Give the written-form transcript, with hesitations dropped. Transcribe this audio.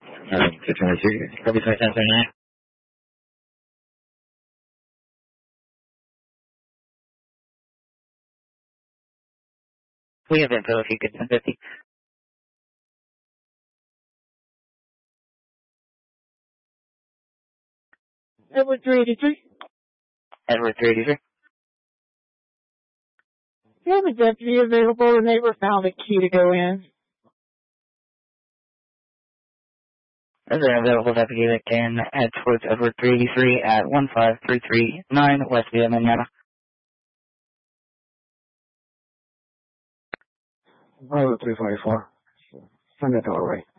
Copy 2779. We have info if you could send 50. Edward 383. Edward 383. You have a deputy available. The neighbor found a key to go in. Is there an available deputy that can head towards Edward 383 at 15339 West Via Manana? Oh, 344. Send it our way.